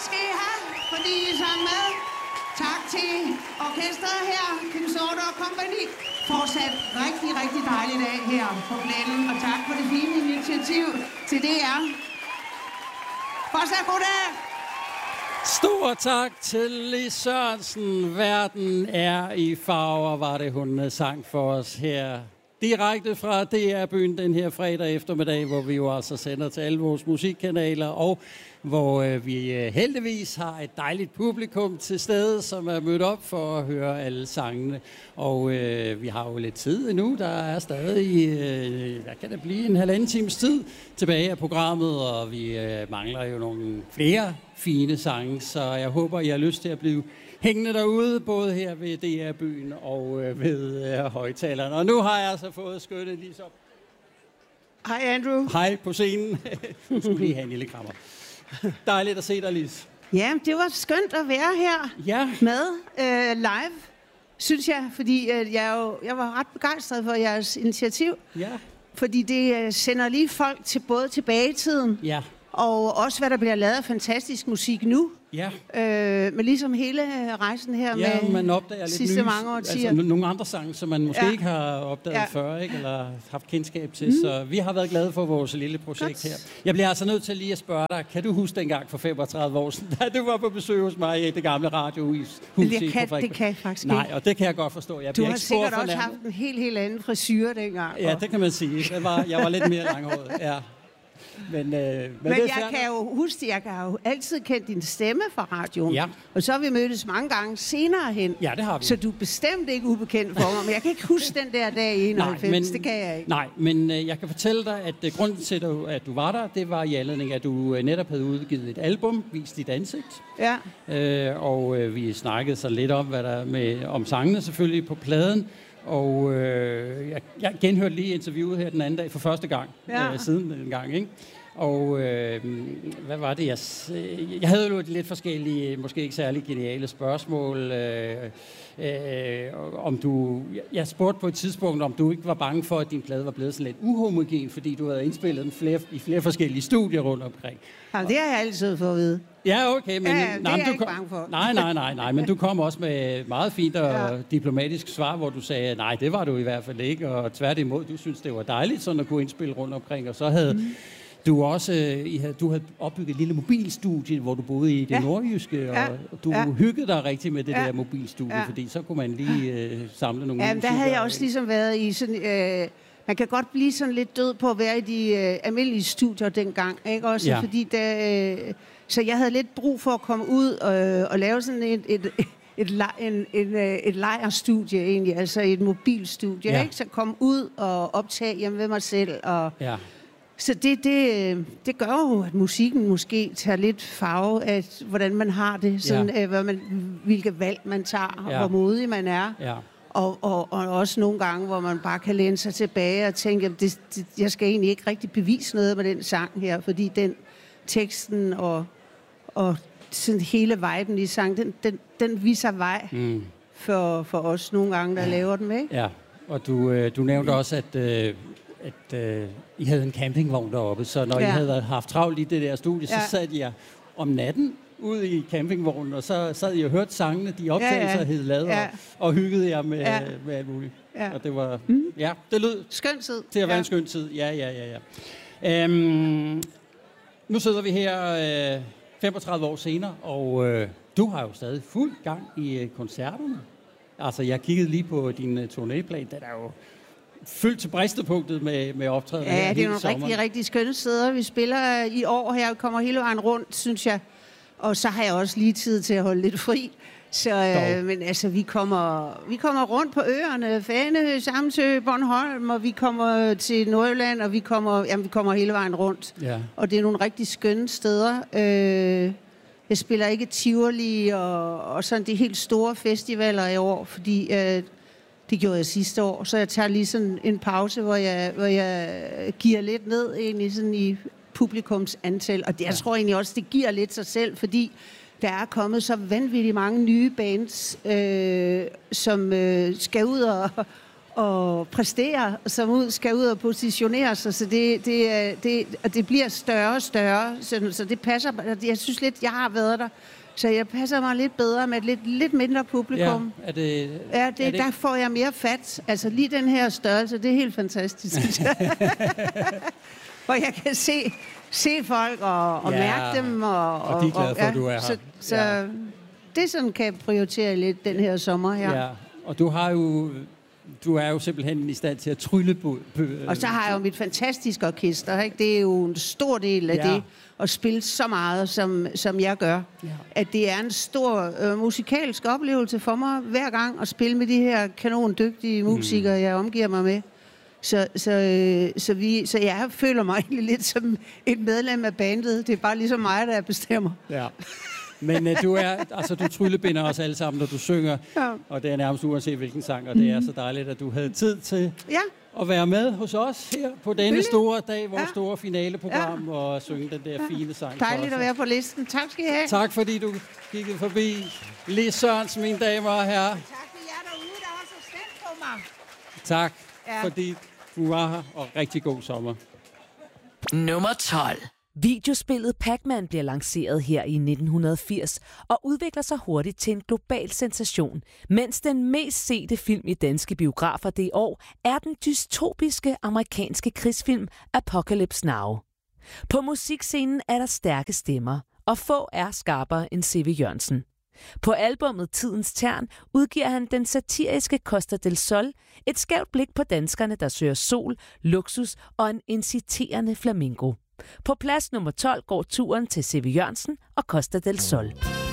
skal I have, fordi I er med. Tak til orkestret her, Consorter og Company. Fortsat rigtig, rigtig dejlig dag her på Blænden, og tak for det fine initiativ til DR. Fortsat god dag! Stor tak til Lis Sørensen. Verden er i farver, var det hun sang for os her. Direkte fra DR-byen den her fredag eftermiddag, hvor vi jo altså sender til alle vores musikkanaler, og hvor vi heldigvis har et dejligt publikum til stede, som er mødt op for at høre alle sangene. Og vi har jo lidt tid endnu. Der er stadig, der kan det blive en halvanden times tid tilbage af programmet, og vi mangler jo nogle flere fine sange, så jeg håber, I har lyst til at blive hængende derude, både her ved DR-byen og ved højtalerne. Og nu har jeg altså fået skønnet lige så. Hej Andrew. Hej på scenen. Du skulle lige have en lille krammer. Dejligt at se dig, Lis. Ja, det var skønt at være her med live, synes jeg, fordi jeg var ret begejstret for jeres initiativ. Ja. Fordi det sender lige folk til både tilbage i tiden, og også hvad der bliver lavet af fantastisk musik nu. Ja. Men ligesom hele rejsen her med man opdager sidste lidt mange årtier. Altså nogle andre sange, som man måske ikke har opdaget før, ikke? Eller haft kendskab til. Så vi har været glade for vores lille projekt her. Jeg bliver altså nødt til lige at spørge dig, kan du huske dengang for 35 år siden, da du var på besøg hos mig i det gamle radiohus? Det kan jeg faktisk ikke. Nej, og det kan jeg godt forstå. Du har sikkert også haft en helt anden frisyre dengang. Ja, det kan man sige. Jeg var lidt mere langhåret, ja. Men jeg kan jo huske, jeg har jo altid kendt din stemme fra radioen. Ja. Og så har vi mødtes mange gange senere hen. Ja, det har vi. Så du er bestemt ikke ubekendt for mig, men jeg kan ikke huske den der dag i 91. Det kan jeg ikke. Nej, men jeg kan fortælle dig, at grunden til, at du var der, det var i anledning, at du netop havde udgivet et album, Vist dit ansigt. Ja. Og vi snakkede så lidt om, om sangene selvfølgelig på pladen. Og jeg genhørte lige interviewet her den anden dag for første gang, siden den gang, ikke? Og hvad var det, jeg havde jo lidt forskellige, måske ikke særlig geniale spørgsmål. Jeg spurgte på et tidspunkt, om du ikke var bange for, at din plade var blevet sådan lidt uhomogen, fordi du havde indspillet den i flere forskellige studier rundt omkring. Ja, det har jeg altid fået at vide. Ja, okay, men det er jeg ikke bange for. Nej, men du kom også med meget fint og diplomatisk svar, hvor du sagde, nej, det var du i hvert fald ikke, og tværtimod, du synes, det var dejligt sådan at kunne indspille rundt omkring, og så havde du også, du havde opbygget et lille mobilstudie, hvor du boede i det nordjyske, og du hyggede dig rigtig med det der mobilstudie, fordi så kunne man lige samle nogle musikere. Der havde jeg også ligesom været i sådan... man kan godt blive sådan lidt død på at være i de almindelige studier dengang, ikke også? Fordi så jeg havde lidt brug for at komme ud og lave sådan et lejrstudie egentlig, altså et mobilstudie, ikke? Så komme ud og optage hjemme ved mig selv og... Så det gør jo, at musikken måske tager lidt farve af, hvordan man har det, sådan, hvilke valg man tager, og hvor modig man er. Ja. Og også nogle gange, hvor man bare kan læne sig tilbage og tænke, at jeg skal egentlig ikke rigtig bevise noget med den sang her, fordi den teksten og sådan hele viben i sangen, den viser vej for os nogle gange, der laver den, ikke? Ja, og du nævnte også, at I havde en campingvogn deroppe, så når I havde haft travlt i det der studie, så sad jeg om natten ude i campingvognen, og så sad I og hørte sangene, de optagelser havde lavet, og hyggede jer med alt muligt. Ja. Og det var, det lød skøn tid. Til at være en skøn tid. Ja. Nu sidder vi her 35 år senere, og du har jo stadig fuld gang i koncerterne. Altså, jeg kiggede lige på din turnéplan, den er jo fyldt til bristepunktet med optræden. Ja, det er nogle rigtig, rigtig skønne steder. Vi spiller i år her, kommer hele vejen rundt, synes jeg. Og så har jeg også lige tid til at holde lidt fri. Så, men altså, vi kommer rundt på øerne, Fanø, Samsø, Bornholm, og vi kommer til Nordjylland, og vi kommer hele vejen rundt. Ja. Og det er nogle rigtig skønne steder. Jeg spiller ikke Tivoli og sådan de helt store festivaler i år, fordi det gjorde jeg sidste år. Så jeg tager lige sådan en pause, hvor jeg giver lidt ned egentlig sådan i publikumsantal. Og det, jeg tror egentlig også, det giver lidt sig selv, fordi der er kommet så vanvittigt mange nye bands, som skal ud og præstere, som skal ud og positionere sig, så det bliver større og større, så det passer. Jeg synes lidt, jeg har været der, så jeg passer mig lidt bedre med et lidt mindre publikum. Ja, der får jeg mere fat. Altså lige den her størrelse, det er helt fantastisk. Hvor jeg kan se folk og mærke dem. Og de er glade for, at du er her. Så det sådan kan jeg prioritere lidt den her sommer her. Ja, og du er jo simpelthen i stand til at trylle på. Og så har jeg jo mit fantastiske orkester, ikke? Det er jo en stor del af det, at spille så meget, som jeg gør. Ja. At det er en stor musikalsk oplevelse for mig, hver gang at spille med de her kanondygtige musikere, jeg omgiver mig med. Så jeg føler mig egentlig lidt som et medlem af bandet. Det er bare ligesom mig, der bestemmer. Ja. Men du tryllebinder os alle sammen, når du synger, og det er nærmest uanset hvilken sang, og det er så dejligt, at du havde tid til at være med hos os her på denne store dag, vores store finaleprogram, og synge den der fine sang. Dejligt at være på listen. Tak skal I have. Tak fordi du kiggede forbi. Lis Sørensen, mine damer og herrer. Tak for jer derude, der var så stemt på mig. Tak fordi du var her, og rigtig god sommer. Nummer 12. Videospillet Pac-Man bliver lanceret her i 1980 og udvikler sig hurtigt til en global sensation, mens den mest sete film i danske biografer det år er den dystopiske amerikanske krigsfilm Apocalypse Now. På musikscenen er der stærke stemmer, og få er skarpere end C.V. Jørgensen. På albummet Tidens Tern udgiver han den satiriske Costa del Sol, et skævt blik på danskerne, der søger sol, luksus og en inciterende flamingo. På plads nummer 12 går turen til C.V. Jørgensen og Costa del Sol.